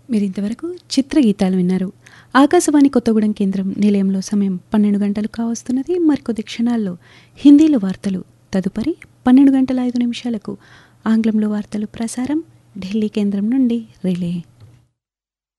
మీరింతవరకు చిత్రగీతాలు విన్నారు. ఆకాశవాణి కొత్తగూడెం కేంద్రం నిలయంలో సమయం 12 గంటలు కావస్తున్నది. మరికొద్ది క్షణాల్లో హిందీలో వార్తలు. తదుపరి 12 గంటల 5 నిమిషాలకు ఆంగ్లంలో వార్తలు ప్రసారం ఢిల్లీ కేంద్రం నుండి రిలే.